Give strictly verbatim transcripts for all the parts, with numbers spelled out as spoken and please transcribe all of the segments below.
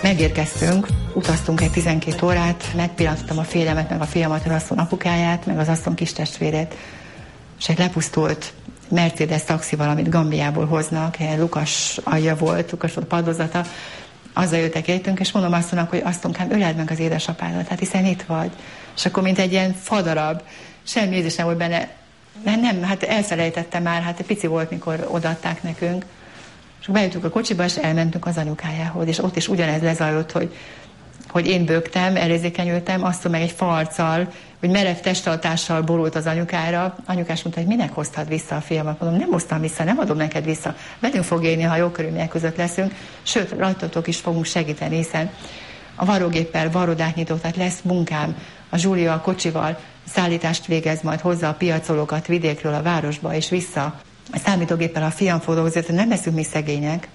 Megérkeztünk, utaztunk egy tizenkét órát, megpillantottam a férjemet, meg a fiamat, az asszony apukáját, meg az asszony kistestvérét, és egy lepusztult Mercedes taxival, amit Gambiából hoznak, Lukas alja volt, Lukas volt padozata, azzal jöttek értünk, és mondom asszonynak, hogy asszonyám, öleld meg az édesapádat, hát hiszen itt vagy. És akkor mint egy ilyen fadarab, semmi érzés nem volt benne, nem, nem, hát elfelejtettem már, hát egy pici volt, mikor odaadták nekünk. És bejöttünk a kocsiba, és elmentünk az anyukájához, és ott is ugyanez lezajlott, hogy, hogy én bőgtem, elérzékenyültem, azt meg egy farccal, hogy merev testtartással borult az anyukára. Anyukás mondta, hogy minek hoztad vissza a fiamat? Mondom, nem hoztam vissza, nem adom neked vissza. Velünk fog élni, ha jó körülmények között leszünk, sőt, rajtatok is fogunk segíteni, hiszen a varrógéppel varrodát nyitott, tehát lesz munkám. A Zsúlia a kocsival szállítást végez, majd hozza a piacolókat vidékről a városba, és vissza. A számítógéppel a fiam fog dolgozni, nem leszünk mi szegények.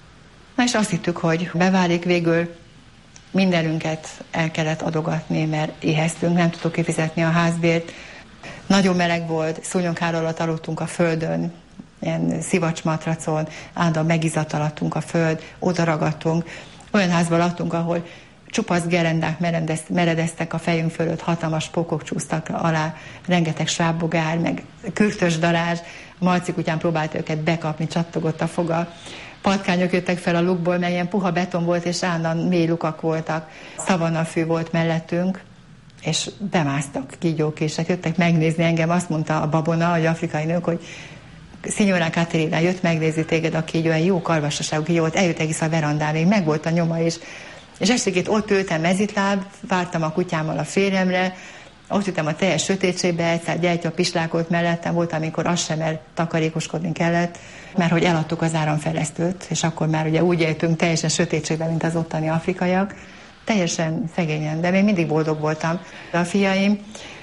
Na és azt hittük, hogy beválik, végül mindenünket el kellett adogatni, mert éheztünk, nem tudtuk kifizetni a házbért. Nagyon meleg volt, szúnyogkár alatt aludtunk a földön, ilyen szivacsmatracon, állandóan megizadt alattunk a föld, oda ragadtunk. Olyan házban laktunk, ahol csupasz gerendák meredeztek a fejünk fölött, hatalmas pókok csúsztak alá, rengeteg svábbogár, meg kürtös darázs, Marci kutyán próbált őket bekapni, csattogott a foga. Patkányok jöttek fel a lukból, mert ilyen puha beton volt, és állandóan mély lukak voltak. Szavannafű volt mellettünk, és bemásztak kígyókések, jöttek megnézni engem. Azt mondta a babona, az afrikai nők, hogy Signora Caterina, jött megnézni téged a kígyó, egy jó karvassaságú kígyó volt, eljött egész a verandán, még meg volt a nyoma is. És estékét ott ültem mezitláb, vártam a kutyámmal a férjemre, ott ültem a teljes sötétségbe, egyszer gyertya pislákolt mellettem volt, amikor az sem, mert takarékoskodni kellett, mert hogy eladtuk az áramfejlesztőt, és akkor már ugye úgy éltünk teljesen sötétségben, mint az ottani afrikaiak. Teljesen szegényen, de még mindig boldog voltam. A fiaim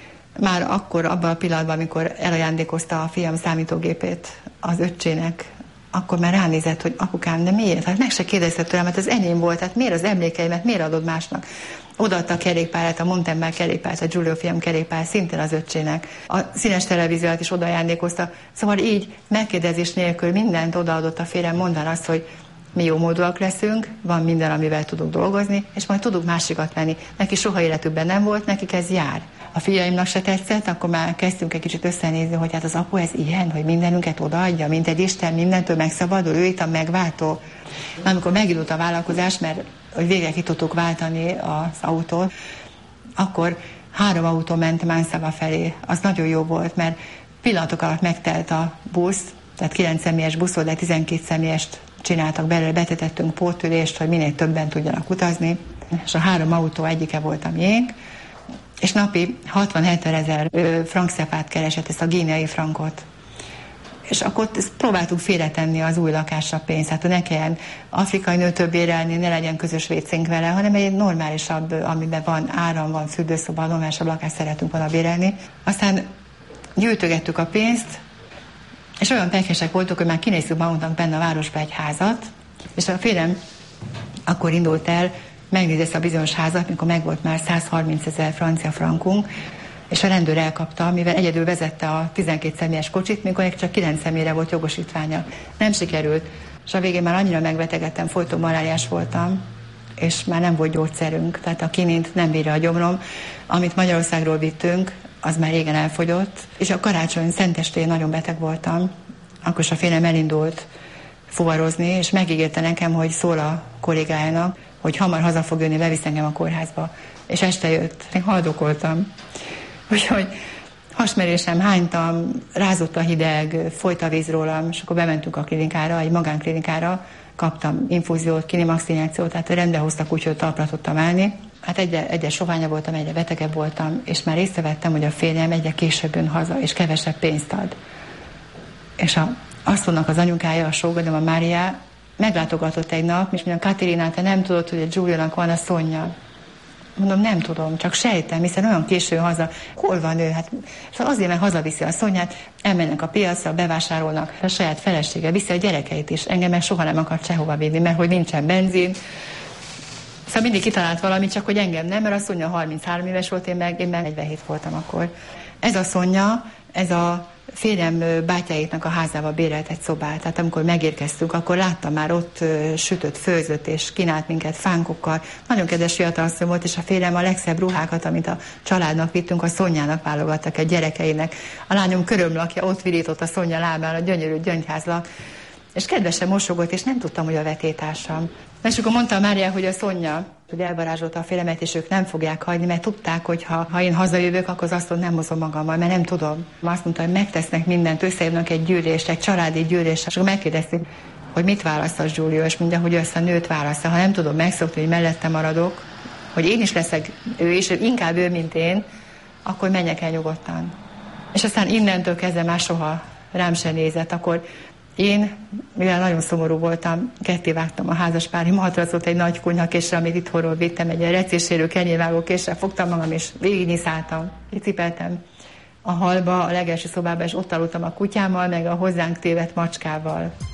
már akkor, abban a pillanatban, amikor elajándékozta a fiam számítógépét az öccsének, akkor már ránézett, hogy apukám, de miért? Hát meg se kérdezte tőlem, mert az enyém volt, hát miért az emlékeimet, miért adod másnak? Odaadta a kerékpárt, a Montember kerékpárt, a Giulio fiam kerékpárt, szintén az öccsének. A színes televíziót is odaajándékozta. Szóval így megkérdezés nélkül mindent odaadott a férjem, mondván azt, hogy mi jó módúak leszünk, van minden, amivel tudunk dolgozni, és majd tudunk másikat venni. Neki soha életükben nem volt, nekik ez jár. A fiaimnak se tetszett, akkor már kezdtünk egy kicsit összenézni, hogy hát az apu ez ilyen, hogy mindenünket odaadja, mint egy Isten, mindentől megszabadul, ő itt a megváltó. Na, amikor megindult a vállalkozás, mert hogy végre ki tudtuk váltani az autót, akkor három autó ment Manszava felé. Az nagyon jó volt, mert pillanatok alatt megtelt a busz, tehát kilenc személyes busz volt, de tizenkét személyest csináltak belőle, betetettünk pótülést, hogy minél többen tudjanak utazni, és a három autó egyike volt a miénk, és napi hatvan-hetven ezer frankcefát keresett, ezt a gíneai frankot. És akkor próbáltuk félretenni az új lakásra pénzt, hát ne kelljen afrikai nőtől bérelni, ne legyen közös vécénk vele, hanem egy normálisabb, amiben van áram, van fürdőszoba, normálisabb lakást szeretünk volna bérelni. Aztán gyűjtögettük a pénzt, és olyan pekesek voltunk, hogy már kinéztük magunknak benne a városba egy házat, és a férjem akkor indult el, megnézi ezt a bizonyos házat, mikor megvolt már száz harminc ezer francia frankunk, és a rendőr elkapta, mivel egyedül vezette a tizenkét személyes kocsit, mikor csak kilenc személyre volt jogosítványa. Nem sikerült, és a végén már annyira megbetegedtem, folyton maláriás voltam, és már nem volt gyógyszerünk, tehát a kinint nem bírja a gyomrom. Amit Magyarországról vittünk, az már régen elfogyott, és a karácsony szentestén nagyon beteg voltam, akkor is a férjem elindult fuvarozni, és megígérte nekem, hogy szól a kollégájának, hogy hamar haza fog jönni, bevisz engem a kórházba. És este jött. Én haldokoltam. Úgyhogy hasmerésem, hánytam, rázott a hideg, folyt a víz rólam, és akkor bementünk a klinikára, egy magánklinikára, kaptam infúziót, kinimaxinjekciót, tehát rendbe hoztak úgy, hogy talpra tudtam állni. Hát egyre, egyre soványa voltam, egyre betegebb voltam, és már észrevettem, hogy a férjem egyre később jön haza, és kevesebb pénzt ad. És a, azt mondnak az anyukája, a sógorom, a Mária, meglátogatott egy nap, és mondja, Katerina, te nem tudod, hogy a Giuliának van a Szonya. Mondom, nem tudom, csak sejtem, hiszen olyan késő haza. Hol van ő? Hát, szóval azért, mert hazaviszi a Szonyát, elmennek a piacra, bevásárolnak, a saját felesége viszi a gyerekeit is. Engem meg soha nem akart sehova vinni, mert hogy nincsen benzin. Szóval mindig kitalált valamit, csak hogy engem nem, mert a Szonya harminchárom éves volt, én meg, én meg negyvenhét voltam akkor. Ez a Szonya Ez a férjem bátyáiknak a házába bérelt egy szobát. Tehát amikor megérkeztünk, akkor láttam már ott sütött, főzött és kínált minket fánkokkal. Nagyon kedves fiatalasszony volt, és a férjem a legszebb ruhákat, amit a családnak vittünk, a Szonyának válogattak, a gyerekeinek. A lányom körömlakja ott virított a Szonya lábán, a gyönyörű gyöngyházlak. És kedvesen mosogott, és nem tudtam, hogy a vetétársam. És akkor mondta a Mária, hogy a Szonya, hogy elvarázsolta a félemet, és ők nem fogják hagyni, mert tudták, hogy ha, ha én hazajövök, akkor az asztalt nem hozom magammal, mert nem tudom. Azt mondta, hogy megtesznek mindent, összejönnek egy gyűlést, egy családi gyűlést, és akkor megkérdezték, hogy mit választasz, Giulio, és mondja, hogy ezt a nőt választa. Ha nem tudom megszokni, hogy mellette maradok, hogy én is leszek ő, és inkább ő, mint én, akkor menjek el nyugodtan. És aztán innentől kezdve már soha rám se nézett, akkor én, mivel nagyon szomorú voltam, ketté vágtam a házaspári matracot egy nagy konyhakéssel, amit itthonról vittem, egy ilyen recésérő kenyérvágó késsel, fogtam magam, és végignyiszáltam, kicipeltem a hallba, a legelső szobába, és ott aludtam a kutyámmal, meg a hozzánk tévedt macskával.